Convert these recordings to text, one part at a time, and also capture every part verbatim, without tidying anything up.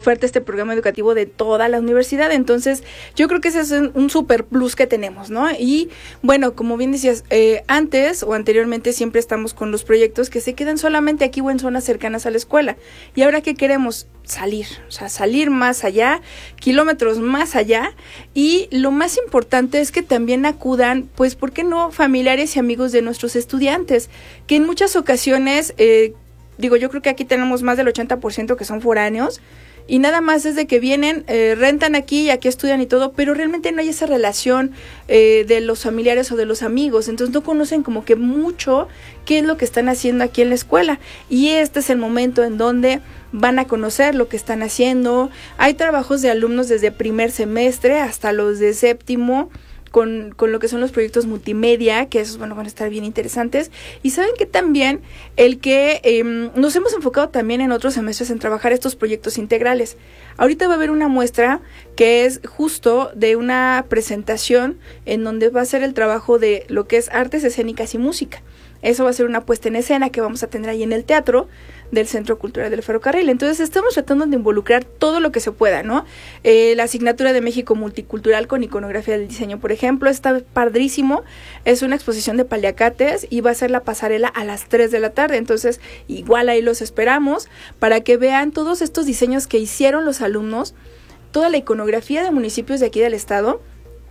oferta este programa educativo de toda la universidad. Entonces, yo creo que ese es un, un super plus que tenemos, ¿no? Y bueno, como bien decías, eh, antes o anteriormente siempre estamos con los proyectos que se quedan solamente aquí o en zonas cercanas a la escuela. Y ahora, ¿qué queremos? Salir, o sea, salir más allá, kilómetros más allá. Y lo más importante es que también acudan, pues, ¿por qué no? Familiares y amigos de nuestros estudiantes, que en muchas ocasiones, eh, digo, yo creo que aquí tenemos más del ochenta por ciento que son foráneos, y nada más desde que vienen, eh, rentan aquí y aquí estudian y todo, pero realmente no hay esa relación eh, de los familiares o de los amigos, entonces no conocen como que mucho qué es lo que están haciendo aquí en la escuela, y este es el momento en donde van a conocer lo que están haciendo. Hay trabajos de alumnos desde primer semestre hasta los de séptimo, Con, con lo que son los proyectos multimedia, que esos, bueno, van a estar bien interesantes. Y saben que también el que eh, nos hemos enfocado también en otros semestres en trabajar estos proyectos integrales. Ahorita va a haber una muestra que es justo de una presentación en donde va a ser el trabajo de lo que es artes escénicas y música. Eso va a ser una puesta en escena que vamos a tener ahí en el teatro del Centro Cultural del Ferrocarril. Entonces estamos tratando de involucrar todo lo que se pueda, ¿no? Eh, la asignatura de México Multicultural con iconografía del diseño, por ejemplo, está padrísimo. Es una exposición de paliacates y va a ser la pasarela a las tres de la tarde. Entonces, igual ahí los esperamos para que vean todos estos diseños que hicieron los alumnos, toda la iconografía de municipios de aquí del estado,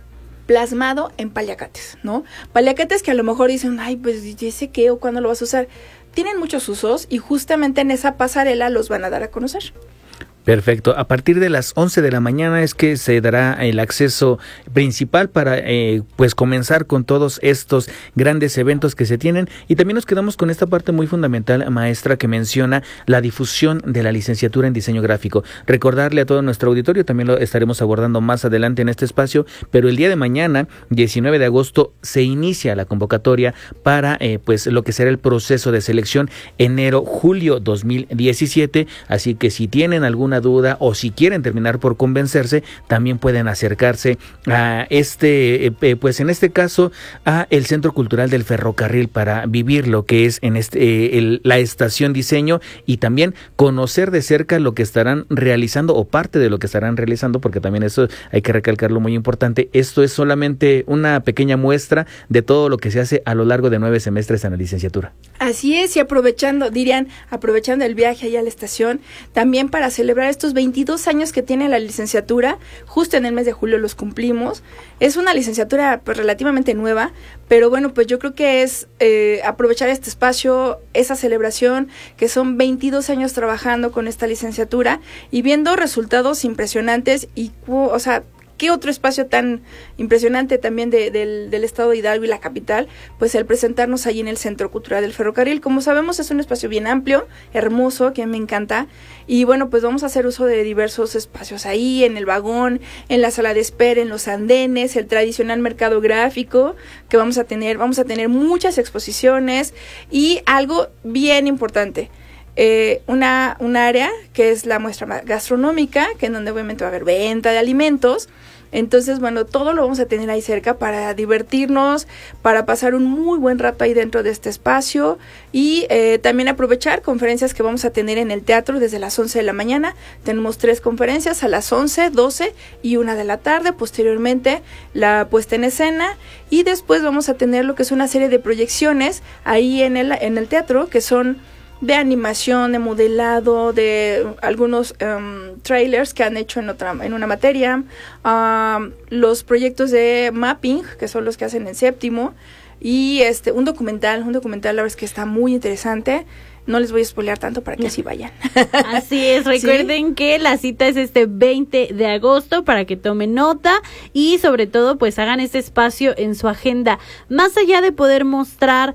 plasmado en paliacates, ¿no? Paliacates que a lo mejor dicen, ay, pues, ¿y ese qué o cuándo lo vas a usar? Tienen muchos usos y justamente en esa pasarela los van a dar a conocer. Perfecto. A partir de las once de la mañana es que se dará el acceso principal para eh, pues comenzar con todos estos grandes eventos que se tienen, y también nos quedamos con esta parte muy fundamental, maestra, que menciona la difusión de la licenciatura en diseño gráfico. Recordarle a todo nuestro auditorio, también lo estaremos abordando más adelante en este espacio, pero el día de mañana, diecinueve de agosto, se inicia la convocatoria para eh, pues lo que será el proceso de selección enero-julio dos mil diecisiete, así que si tienen alguna duda o si quieren terminar por convencerse, también pueden acercarse a este, eh, pues en este caso, a el Centro Cultural del Ferrocarril para vivir lo que es en este eh, el, la estación diseño, y también conocer de cerca lo que estarán realizando o parte de lo que estarán realizando, porque también eso hay que recalcarlo, muy importante. Esto es solamente una pequeña muestra de todo lo que se hace a lo largo de nueve semestres en la licenciatura. Así es, y aprovechando, dirían, aprovechando el viaje ahí a la estación, también para celebrar estos veintidós años que tiene la licenciatura, justo en el mes de julio los cumplimos. Es una licenciatura pues relativamente nueva, pero bueno, pues yo creo que es eh, aprovechar este espacio, esa celebración, que son veintidós años trabajando con esta licenciatura y viendo resultados impresionantes y, o sea, ¿qué otro espacio tan impresionante también de, del, del estado de Hidalgo y la capital? Pues el presentarnos ahí en el Centro Cultural del Ferrocarril. Como sabemos, es un espacio bien amplio, hermoso, que me encanta. Y bueno, pues vamos a hacer uso de diversos espacios ahí, en el vagón, en la sala de espera, en los andenes, el tradicional mercado gráfico que vamos a tener. Vamos a tener muchas exposiciones y algo bien importante. Eh, una, un área que es la muestra gastronómica, que en donde obviamente va a haber venta de alimentos. Entonces, bueno, todo lo vamos a tener ahí cerca para divertirnos, para pasar un muy buen rato ahí dentro de este espacio y eh, también aprovechar conferencias que vamos a tener en el teatro desde las once de la mañana. Tenemos tres conferencias a las once, doce y una de la tarde. Posteriormente, la puesta en escena, y después vamos a tener lo que es una serie de proyecciones ahí en el, en el teatro, que son de animación, de modelado, de algunos um, trailers que han hecho en otra en una materia, um, los proyectos de mapping, que son los que hacen en séptimo, y este un documental, un documental la verdad es que está muy interesante. No les voy a spoilear tanto para que así vayan. Así es, recuerden ¿Sí? que la cita es este veinte de agosto para que tomen nota y sobre todo pues hagan este espacio en su agenda. Más allá de poder mostrar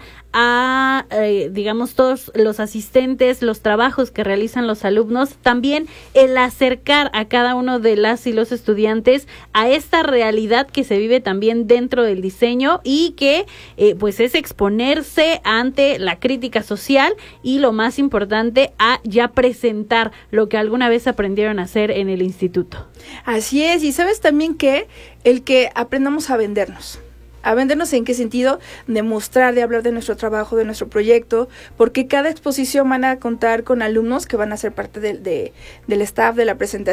a, eh, digamos, todos los asistentes, los trabajos que realizan los alumnos, también el acercar a cada uno de las y los estudiantes a esta realidad que se vive también dentro del diseño y que eh, pues es exponerse ante la crítica social y lo más importante a ya presentar lo que alguna vez aprendieron a hacer en el instituto. Así es, y sabes también que el que aprendamos a vendernos. ¿A vendernos en qué sentido? De mostrar, de hablar de nuestro trabajo, de nuestro proyecto, porque cada exposición van a contar con alumnos que van a ser parte de, de, del staff de la presentación.